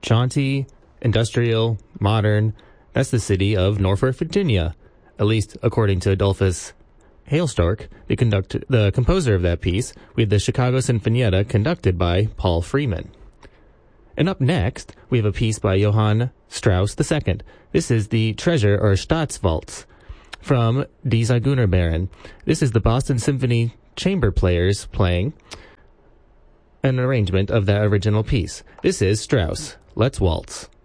jaunty, industrial, modern. That's the city of Norfolk, Virginia, at least according to Adolphus Hailstork, the composer of that piece, with the Chicago Sinfonietta conducted by Paul Freeman. And up next, we have a piece by Johann Strauss II. This is the Treasure or Staatswaltz from Die Zigeunerbären. This is the Boston Symphony Chamber Players playing an arrangement of that original piece. This is Strauss. Let's waltz.